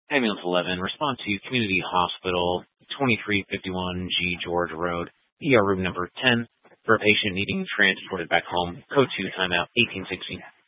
Ambulance 11, respond to Community Hospital, 2351 G. George Road, ER room number 10, for a patient needing transported back home. Code 2, timeout, 1860.